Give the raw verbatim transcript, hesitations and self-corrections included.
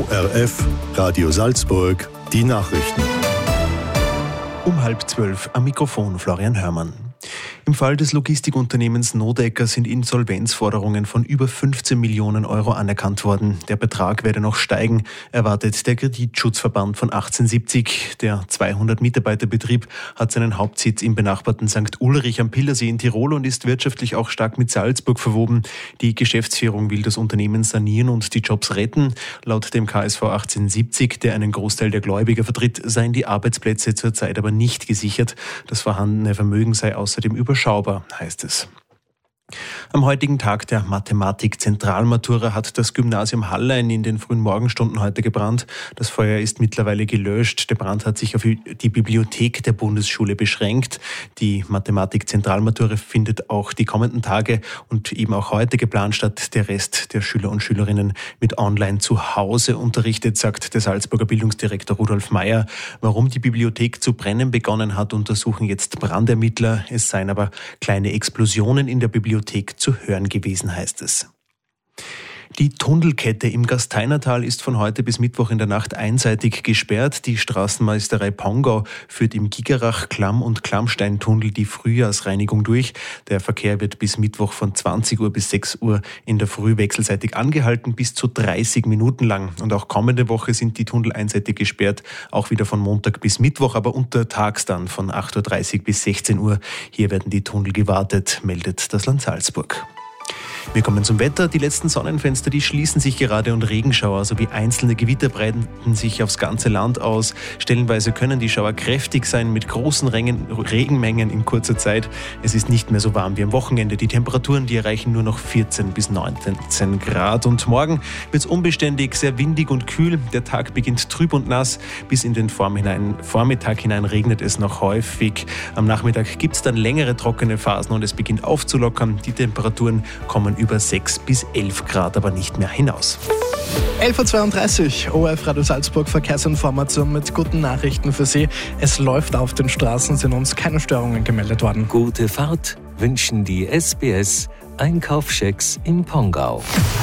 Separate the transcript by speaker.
Speaker 1: O R F, Radio Salzburg, die Nachrichten.
Speaker 2: Um halb zwölf am Mikrofon Florian Hörmann. Im Fall des Logistikunternehmens Nodecker sind Insolvenzforderungen von über fünfzehn Millionen Euro anerkannt worden. Der Betrag werde noch steigen, erwartet der Kreditschutzverband von achtzehnhundertsiebzig. Der zweihundert Mitarbeiter Betrieb hat seinen Hauptsitz im benachbarten Sankt Ulrich am Pillersee in Tirol und ist wirtschaftlich auch stark mit Salzburg verwoben. Die Geschäftsführung will das Unternehmen sanieren und die Jobs retten. Laut dem K S V achtzehnhundertsiebzig, der einen Großteil der Gläubiger vertritt, seien die Arbeitsplätze zurzeit aber nicht gesichert. Das vorhandene Vermögen sei außerdem überschaubar, heißt es. Am heutigen Tag der Mathematik-Zentralmatura hat das Gymnasium Hallein in den frühen Morgenstunden heute gebrannt. Das Feuer ist mittlerweile gelöscht. Der Brand hat sich auf die Bibliothek der Bundesschule beschränkt. Die Mathematik-Zentralmatura findet auch die kommenden Tage und eben auch heute geplant statt. Der Rest der Schüler und Schülerinnen wird online zu Hause unterrichtet, sagt der Salzburger Bildungsdirektor Rudolf Meyer. Warum die Bibliothek zu brennen begonnen hat, untersuchen jetzt Brandermittler. Es seien aber kleine Explosionen in der Bibliothek zu hören gewesen, heißt es. Die Tunnelkette im Gasteinertal ist von heute bis Mittwoch in der Nacht einseitig gesperrt. Die Straßenmeisterei Pongau führt im Gigerach-, Klamm- und Klammsteintunnel die Frühjahrsreinigung durch. Der Verkehr wird bis Mittwoch von zwanzig Uhr bis sechs Uhr in der Früh wechselseitig angehalten, bis zu dreißig Minuten lang. Und auch kommende Woche sind die Tunnel einseitig gesperrt, auch wieder von Montag bis Mittwoch, aber untertags dann von acht Uhr dreißig bis sechzehn Uhr. Hier werden die Tunnel gewartet, meldet das Land Salzburg. Wir kommen zum Wetter. Die letzten Sonnenfenster, die schließen sich gerade und Regenschauer sowie einzelne Gewitter breiten sich aufs ganze Land aus. Stellenweise können die Schauer kräftig sein mit großen Regen, Regenmengen in kurzer Zeit. Es ist nicht mehr so warm wie am Wochenende. Die Temperaturen, die erreichen nur noch vierzehn bis neunzehn Grad. Und morgen wird es unbeständig, sehr windig und kühl. Der Tag beginnt trüb und nass. Bis in den Vormittag hinein regnet es noch häufig. Am Nachmittag gibt es dann längere trockene Phasen und es beginnt aufzulockern. Die Temperaturen kommen über sechs bis elf Grad, aber nicht mehr hinaus.
Speaker 3: elf Uhr zweiunddreißig, O R F Radio Salzburg Verkehrsinformation mit guten Nachrichten für Sie. Es läuft auf den Straßen, sind uns keine Störungen gemeldet worden.
Speaker 4: Gute Fahrt wünschen die S B S Einkaufschecks in Pongau.